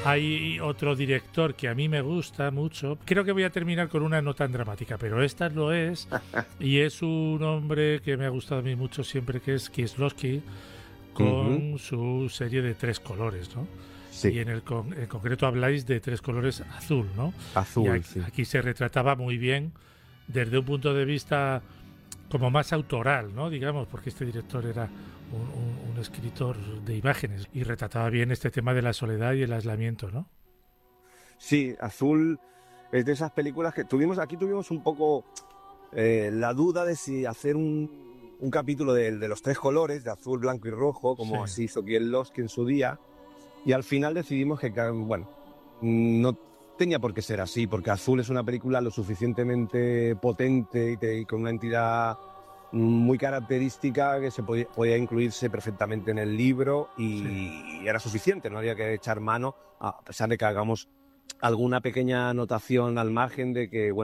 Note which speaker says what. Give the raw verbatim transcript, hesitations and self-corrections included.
Speaker 1: Hay otro director que a mí me gusta mucho. Creo que voy a terminar con una no tan dramática, pero esta lo es. Y es un hombre que me ha gustado a mí mucho siempre, que es Kieslowski, con uh-huh. su serie de Tres colores, ¿no? Sí. Y en el con, en concreto habláis de Tres colores azul, ¿no?
Speaker 2: Azul,
Speaker 1: y aquí,
Speaker 2: sí.
Speaker 1: aquí se retrataba muy bien desde un punto de vista como más autoral, ¿no? Digamos, porque este director era un, un, un escritor de imágenes y retrataba bien este tema de la soledad y el aislamiento, ¿no?
Speaker 2: Sí, Azul es de esas películas que tuvimos, aquí tuvimos un poco eh, la duda de si hacer un, un capítulo de, de los tres colores, de azul, blanco y rojo, como sí. así hizo Kieslowski en su día, y al final decidimos que, bueno, no tenía por qué ser así, porque Azul es una película lo suficientemente potente y, te, y con una entidad muy característica que se podía, podía incluirse perfectamente en el libro y, sí. y era suficiente, no había que echar mano, a pesar de que hagamos alguna pequeña anotación al margen de que, bueno,